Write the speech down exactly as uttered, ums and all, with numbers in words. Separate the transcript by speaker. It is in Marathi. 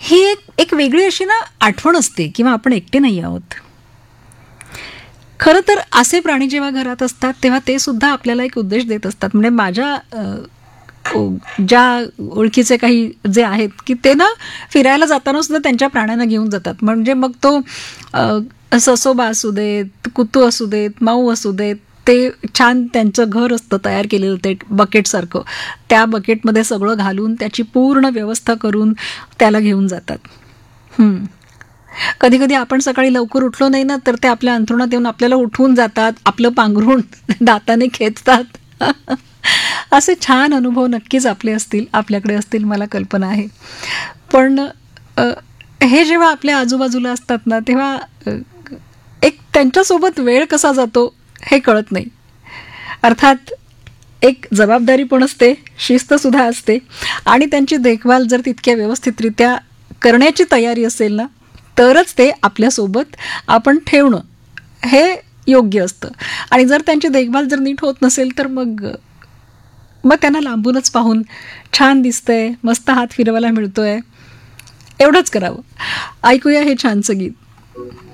Speaker 1: ही एक एक वेगळी अशी ना आठवण असते किंवा आपण एकटे नाही आहोत. खरं तर असे प्राणी जेव्हा घरात असतात तेव्हा ते सुद्धा आपल्याला एक उद्देश देत असतात. म्हणजे माझ्या अ, ओ- ज्या ओळखीचे काही जे आहेत की ते ना फिरायला जाताना सुद्धा त्यांच्या प्राण्यांना घेऊन जातात. म्हणजे मग तो अ, ससोबा असू देत, कुतू असू देत, माऊ असू देत, ते छान त्यांचं घर असतं तयार केलेलं ते बकेटसारखं, त्या बकेटमध्ये सगळं घालून त्याची पूर्ण व्यवस्था करून त्याला घेऊन जातात. हं. कधी कधी आपण सकाळी लवकर उठलो नाही ना तर ते आपल्या अंथरुणात येऊन आपल्याला उठवून जातात, आपलं पांघरून दाताने खेचतात. असे छान अनुभव नक्कीच आपले असतील, आपल्याकडे असतील, मला कल्पना आहे. पण अ, हे जेव्हा आपल्या आजूबाजूला असतात ना तेव्हा अ, एक त्यांच्यासोबत वेळ कसा जातो हे कळत नाही. अर्थात एक जबाबदारी पण असते, शिस्तसुद्धा असते आणि त्यांची देखभाल जर तितक्या व्यवस्थितरित्या करण्याची तयारी असेल ना तरच ते आपल्यासोबत आपण ठेवणं हे योग्य असतं. आणि जर त्यांची देखभाल जर नीट होत नसेल तर मग मग त्यांना लांबूनच पाहून छान दिसतंय, मस्त हात फिरवायला मिळतोय, एवढंच करावं. ऐकूया हे छानसं गीत.